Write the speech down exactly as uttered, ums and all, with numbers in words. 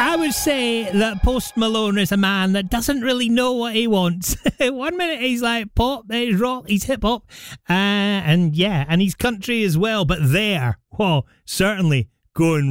I would say that Post Malone is a man that doesn't really know what he wants. One minute he's like pop, then he's rock, he's hip hop, uh, and yeah, and he's country as well. But there, whoa, certainly going